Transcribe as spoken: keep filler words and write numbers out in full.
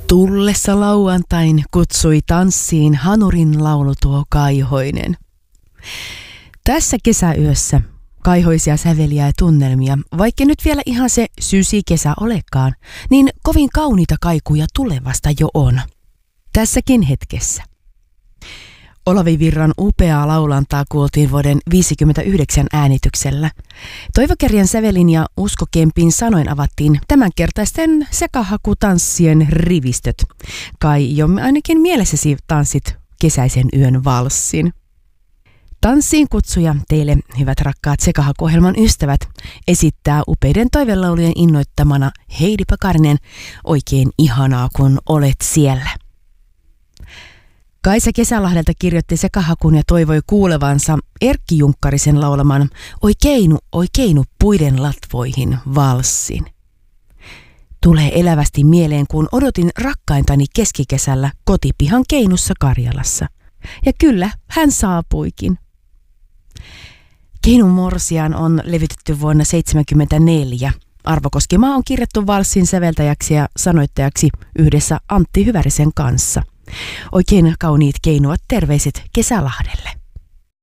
Tullessa lauantain kutsui tanssiin hanurin laulutuo Kaihoinen. Tässä kesäyössä kaihoisia säveliä ja tunnelmia, vaikka nyt vielä ihan se sysikesä olekaan, niin kovin kauniita kaikuja tulevasta jo on. Tässäkin hetkessä. Olavi Virran upeaa laulantaa kuultiin vuoden viisikymmentäyhdeksän äänityksellä. Toivo Kärjän sävelin ja Usko Kempin sanoin avattiin tämänkertaisten sekahakutanssien rivistöt. Kai jo ainakin mielessäsi tanssit kesäisen yön valssin. Tanssiin kutsuja teille, hyvät rakkaat Sekahaku-ohjelman ystävät, esittää upeiden toivelaulujen innoittamana Heidi Pakarinen. Oikein ihanaa, kun olet siellä. Kaisa Kesälahdelta kirjoitti Sekahakun ja toivoi kuulevansa Erkki Junkkarisen laulaman Oi keinu, oi keinu puiden latvoihin valssin. Tulee elävästi mieleen, kun odotin rakkaintani keskikesällä kotipihan keinussa Karjalassa. Ja kyllä, hän saapuikin. Keinun morsian on levitetty vuonna seitsemänkymmentäneljä. Arvo Koskimaa on kirjattu valssin säveltäjäksi ja sanoittajaksi yhdessä Antti Hyvärisen kanssa. Oikein kauniit keinuat terveiset Kesälahdelle.